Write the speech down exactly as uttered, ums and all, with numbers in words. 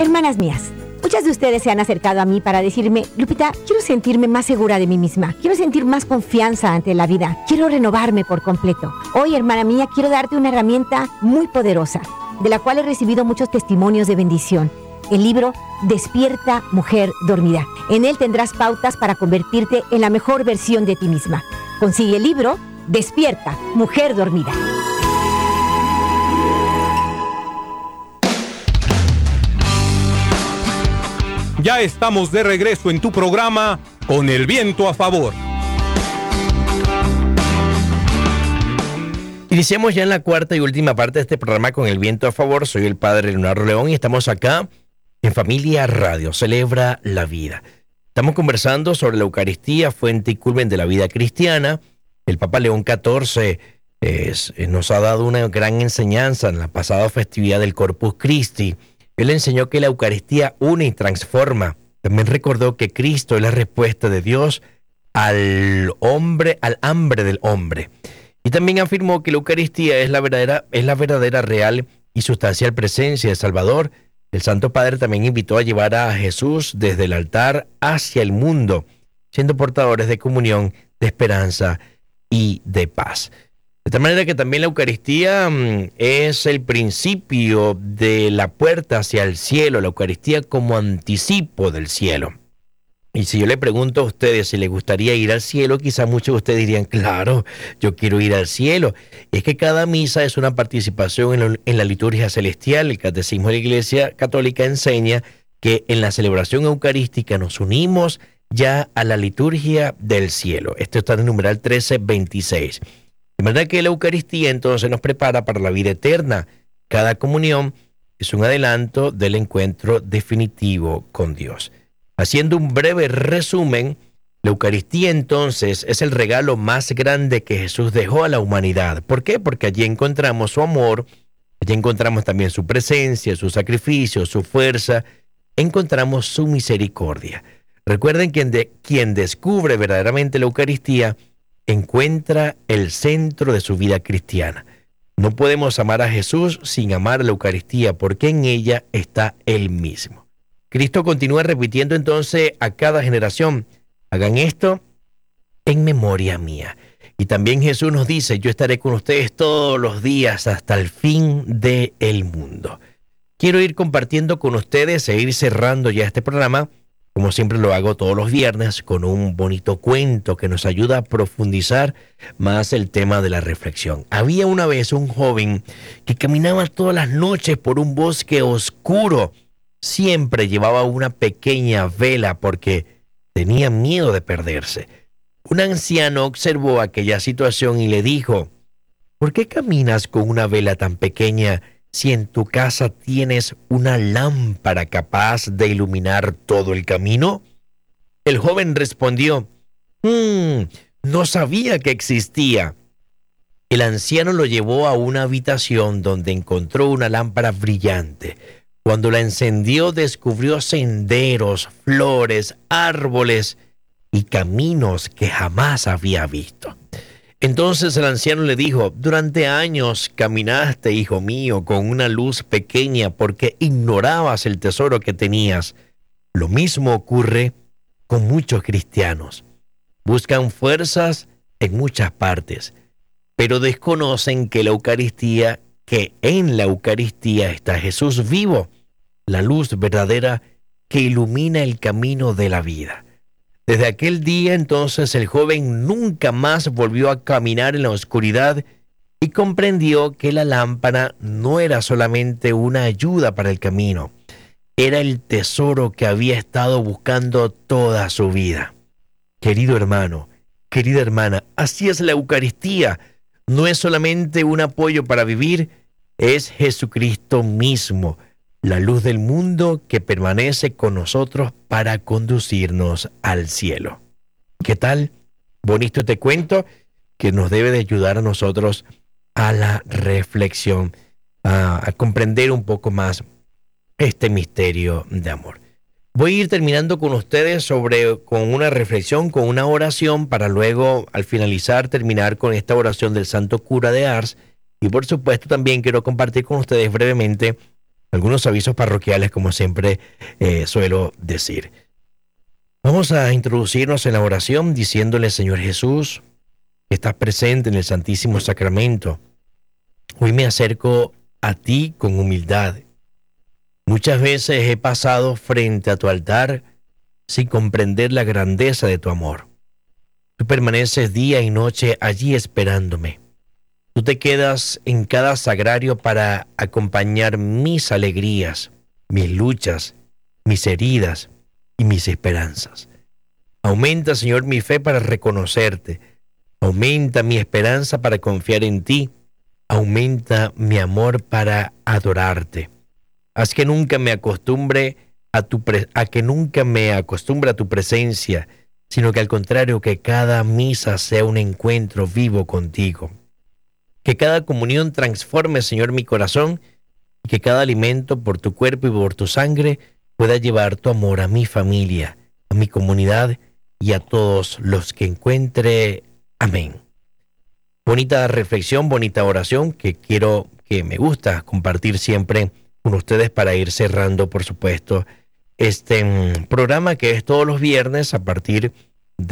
Hermanas mías, muchas de ustedes se han acercado a mí para decirme: Lupita, quiero sentirme más segura de mí misma, quiero sentir más confianza ante la vida, quiero renovarme por completo. Hoy, hermana mía, quiero darte una herramienta muy poderosa, de la cual he recibido muchos testimonios de bendición. El libro Despierta, Mujer Dormida. En él tendrás pautas para convertirte en la mejor versión de ti misma. Consigue el libro Despierta, Mujer Dormida. Ya estamos de regreso en tu programa Con el Viento a Favor. Iniciamos ya en la cuarta y última parte de este programa Con el Viento a Favor. Soy el padre Leonardo León y estamos acá en Familia Radio. Celebra la vida. Estamos conversando sobre la Eucaristía, fuente y culmen de la vida cristiana. El Papa León catorce es, nos ha dado una gran enseñanza en la pasada festividad del Corpus Christi. Él enseñó que la Eucaristía une y transforma. También recordó que Cristo es la respuesta de Dios al hombre, al hambre del hombre. Y también afirmó que la Eucaristía es la verdadera, es la verdadera, real y sustancial presencia de Salvador. El Santo Padre también invitó a llevar a Jesús desde el altar hacia el mundo, siendo portadores de comunión, de esperanza y de paz. De tal manera que también la Eucaristía mmm, es el principio de la puerta hacia el cielo, la Eucaristía como anticipo del cielo. Y si yo le pregunto a ustedes si les gustaría ir al cielo, quizás muchos de ustedes dirían: claro, yo quiero ir al cielo. Y es que cada misa es una participación en, lo, en la liturgia celestial. El Catecismo de la Iglesia Católica enseña que en la celebración eucarística nos unimos ya a la liturgia del cielo. Esto está en el numeral trece veintiséis. De manera que la Eucaristía entonces nos prepara para la vida eterna. Cada comunión es un adelanto del encuentro definitivo con Dios. Haciendo un breve resumen, la Eucaristía entonces es el regalo más grande que Jesús dejó a la humanidad. ¿Por qué? Porque allí encontramos su amor, allí encontramos también su presencia, su sacrificio, su fuerza, encontramos su misericordia. Recuerden que quien, de, quien descubre verdaderamente la Eucaristía encuentra el centro de su vida cristiana. No podemos amar a Jesús sin amar a la Eucaristía, porque en ella está Él mismo. Cristo continúa repitiendo entonces a cada generación: hagan esto en memoria mía. Y también Jesús nos dice: yo estaré con ustedes todos los días hasta el fin del mundo. Quiero ir compartiendo con ustedes e ir cerrando ya este programa, como siempre lo hago todos los viernes, con un bonito cuento que nos ayuda a profundizar más el tema de la reflexión. Había una vez un joven que caminaba todas las noches por un bosque oscuro. Siempre llevaba una pequeña vela porque tenía miedo de perderse. Un anciano observó aquella situación y le dijo: ¿por qué caminas con una vela tan pequeña si en tu casa tienes una lámpara capaz de iluminar todo el camino? El joven respondió: mmm, no sabía que existía. El anciano lo llevó a una habitación donde encontró una lámpara brillante. Cuando la encendió, descubrió senderos, flores, árboles y caminos que jamás había visto. Entonces el anciano le dijo: durante años caminaste, hijo mío, con una luz pequeña porque ignorabas el tesoro que tenías. Lo mismo ocurre con muchos cristianos. Buscan fuerzas en muchas partes, pero desconocen que la Eucaristía, que en la Eucaristía está Jesús vivo, la luz verdadera que ilumina el camino de la vida. Desde aquel día entonces el joven nunca más volvió a caminar en la oscuridad y comprendió que la lámpara no era solamente una ayuda para el camino, era el tesoro que había estado buscando toda su vida. Querido hermano, querida hermana, así es la Eucaristía. No es solamente un apoyo para vivir, es Jesucristo mismo, la luz del mundo que permanece con nosotros para conducirnos al cielo. ¿Qué tal? Bonito te cuento que nos debe de ayudar a nosotros a la reflexión, a, a comprender un poco más este misterio de amor. Voy a ir terminando con ustedes sobre, con una reflexión, con una oración, para luego, al finalizar, terminar con esta oración del Santo Cura de Ars. Y por supuesto también quiero compartir con ustedes brevemente algunos avisos parroquiales, como siempre eh, suelo decir. Vamos a introducirnos en la oración diciéndole, Señor Jesús, que estás presente en el Santísimo Sacramento. Hoy me acerco a ti con humildad. Muchas veces he pasado frente a tu altar sin comprender la grandeza de tu amor. Tú permaneces día y noche allí esperándome. Tú te quedas en cada sagrario para acompañar mis alegrías, mis luchas, mis heridas y mis esperanzas. Aumenta, Señor, mi fe para reconocerte. Aumenta mi esperanza para confiar en ti. Aumenta mi amor para adorarte. Haz que nunca me acostumbre a tu pre- a que nunca me acostumbre a tu presencia, sino que al contrario, que cada misa sea un encuentro vivo contigo. Que cada comunión transforme, Señor, mi corazón, y que cada alimento por tu cuerpo y por tu sangre pueda llevar tu amor a mi familia, a mi comunidad y a todos los que encuentre. Amén. Bonita reflexión, bonita oración que quiero, que me gusta compartir siempre con ustedes para ir cerrando, por supuesto, este mm, programa que es todos los viernes a partir de